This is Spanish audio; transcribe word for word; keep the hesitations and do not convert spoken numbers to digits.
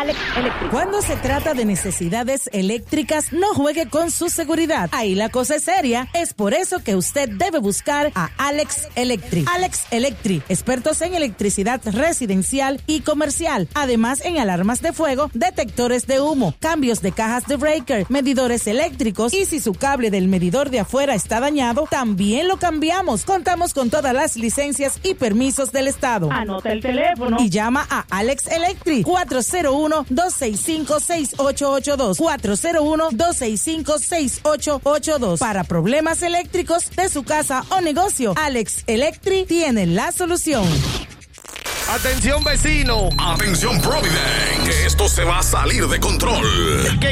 Alex Electric. Cuando se trata de necesidades eléctricas, no juegue con su seguridad. Ahí la cosa es seria. Es por eso que usted debe buscar a Alex Electric. Alex Electric, expertos en electricidad residencial y comercial. Además, en alarmas de fuego, detectores de humo, cambios de cajas de breaker, medidores eléctricos, y si su cable del medidor de afuera está dañado, también lo cambiamos. Contamos con todas las licencias y permisos del Estado. Anota el teléfono y llama a Alex Electric cuatro cero uno, dos seis cinco, seis ocho ocho dos, cuatro cero uno, dos seis cinco, seis ocho ocho dos. Para problemas eléctricos de su casa o negocio, Alex Electric tiene la solución. Atención, vecino. Atención, Providence, que esto se va a salir de control. ¿Qué